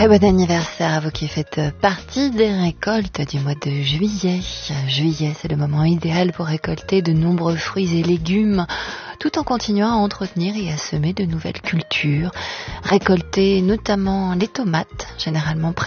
Très bon anniversaire à vous qui faites partie des récoltes du mois de juillet. Juillet, c'est le moment idéal pour récolter de nombreux fruits et légumes, tout en continuant à entretenir et à semer de nouvelles cultures. Récolter notamment les tomates, généralement